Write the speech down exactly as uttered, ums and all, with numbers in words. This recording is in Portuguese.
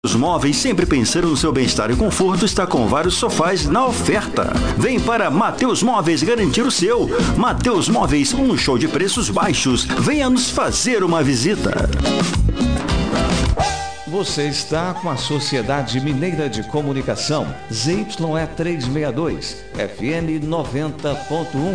Os móveis sempre pensando no seu bem-estar e conforto, está com vários sofás na oferta. Vem para Mateus Móveis garantir o seu. Mateus Móveis, um show de preços baixos. Venha nos fazer uma visita. Você está com a Sociedade Mineira de Comunicação, Z Y E trezentos e sessenta e dois, F M noventa ponto um.